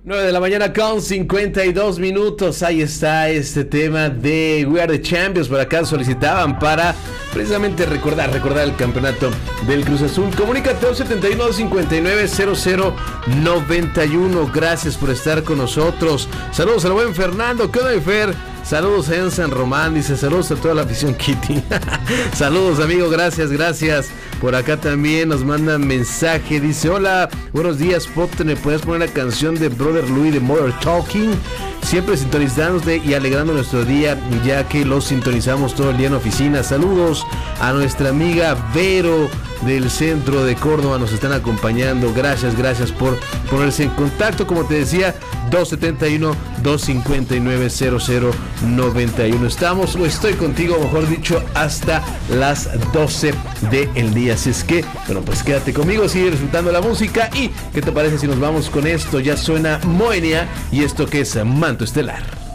9 de la mañana con 52 minutos. Ahí está este tema de We Are the Champions. Por acá solicitaban para precisamente recordar el campeonato del Cruz Azul. Comunícate al 71-59-00-91. Gracias por estar con nosotros. Saludos al buen Fernando. ¿Qué onda, Fer? Saludos en San Román, dice, saludos a toda la afición Kitty. Saludos, amigo, gracias. Por acá también nos mandan mensaje, dice, hola, buenos días, Potter, ¿me puedes poner la canción de Brother Louis de Mother Talking? Siempre sintonizándote y alegrando nuestro día, ya que los sintonizamos todo el día en oficina. Saludos a nuestra amiga Vero del centro de Córdoba, nos están acompañando. Gracias por ponerse en contacto. Como te decía, 271-259-0091. Estamos, o estoy contigo, mejor dicho, hasta las 12 del día. Así es que, bueno, pues quédate conmigo, sigue disfrutando la música. ¿Y qué te parece si nos vamos con esto? Ya suena Moenia y esto que es Manto Estelar.